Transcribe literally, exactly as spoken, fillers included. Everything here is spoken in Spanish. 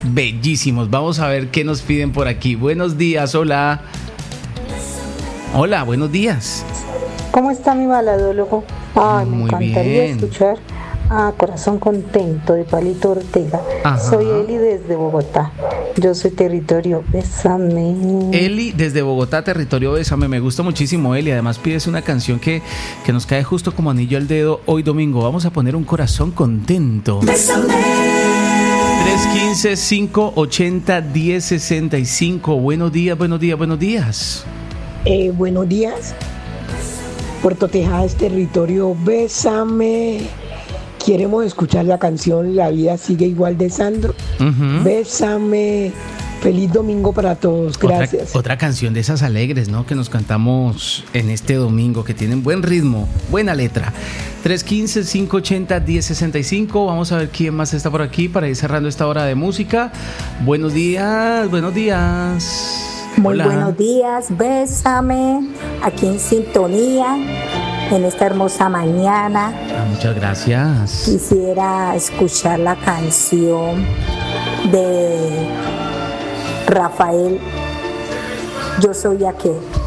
bellísimos. Vamos a ver qué nos piden por aquí. Buenos días, hola. Hola, buenos días. ¿Cómo está mi baladólogo? Ay, me Muy encantaría bien. escuchar a Corazón Contento de Palito Ortega. Ajá. Soy Eli desde Bogotá. Yo soy territorio, bésame. Eli, desde Bogotá, territorio Bésame. Me gusta muchísimo, Eli. Además, pides una canción que, que nos cae justo como anillo al dedo hoy domingo. Vamos a poner un Corazón Contento. Bésame. tres uno cinco, cinco ocho cero, uno cero seis cinco. Buenos días, buenos días, buenos días. Eh, buenos días. Puerto Tejas, territorio Bésame. Queremos escuchar la canción La vida sigue igual de Sandro. Uh-huh. Bésame. Feliz domingo para todos. Gracias. Otra, otra canción de esas alegres, ¿no? Que nos cantamos en este domingo, que tienen buen ritmo, buena letra. tres uno cinco, cinco ocho cero, uno cero seis cinco. Vamos a ver quién más está por aquí para ir cerrando esta hora de música. Buenos días, buenos días. Muy Hola. buenos días, bésame, aquí en sintonía, en esta hermosa mañana. Ah, muchas gracias. Quisiera escuchar la canción de Rafael, Yo soy aquel.